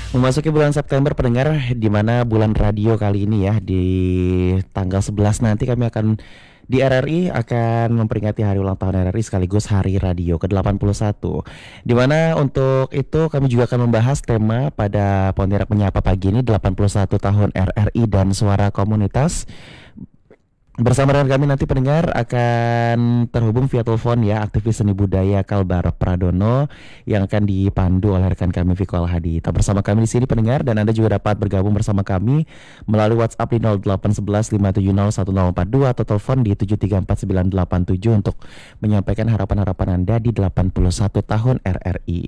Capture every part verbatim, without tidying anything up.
Memasuki bulan September pendengar, di mana bulan radio kali ini ya, di tanggal sebelas nanti kami akan di R R I akan memperingati hari ulang tahun R R I sekaligus hari radio ke delapan puluh satu. Di mana untuk itu kami juga akan membahas tema pada Pontianak Menyapa pagi ini delapan puluh satu tahun R R I dan Suara Komunitas. Bersama dengan kami nanti pendengar akan terhubung via telepon ya aktivis seni budaya Kalbar Pradono yang akan dipandu oleh rekan kami Viko Alhadi. Tetap bersama kami di sini pendengar, dan Anda juga dapat bergabung bersama kami melalui WhatsApp di nol delapan satu satu lima tujuh nol satu nol empat dua atau telepon di tujuh tiga empat sembilan delapan tujuh untuk menyampaikan harapan-harapan Anda di delapan puluh satu tahun R R I.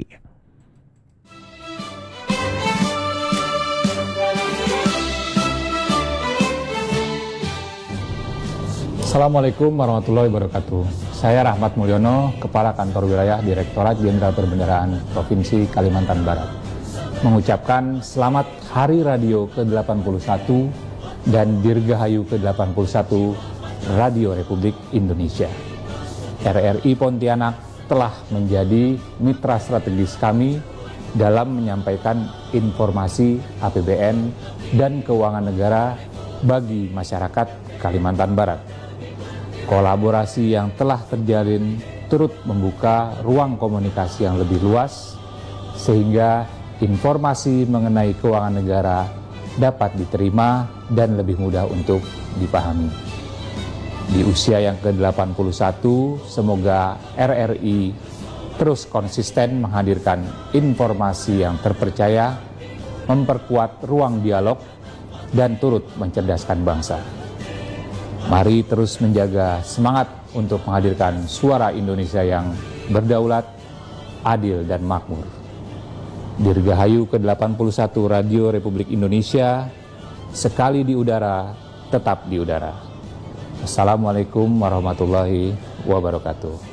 Assalamualaikum warahmatullahi wabarakatuh. Saya Rahmat Mulyono, Kepala Kantor Wilayah Direktorat Jenderal Perbendaharaan Provinsi Kalimantan Barat, mengucapkan selamat Hari Radio ke delapan puluh satu dan Dirgahayu ke delapan puluh satu Radio Republik Indonesia. R R I Pontianak telah menjadi mitra strategis kami dalam menyampaikan informasi A P B N dan keuangan negara bagi masyarakat Kalimantan Barat. Kolaborasi yang telah terjalin turut membuka ruang komunikasi yang lebih luas sehingga informasi mengenai keuangan negara dapat diterima dan lebih mudah untuk dipahami. Di usia yang ke delapan puluh satu, semoga R R I terus konsisten menghadirkan informasi yang terpercaya, memperkuat ruang dialog, dan turut mencerdaskan bangsa. Mari terus menjaga semangat untuk menghadirkan suara Indonesia yang berdaulat, adil, dan makmur. Dirgahayu ke delapan puluh satu Radio Republik Indonesia, sekali di udara, tetap di udara. Assalamualaikum warahmatullahi wabarakatuh.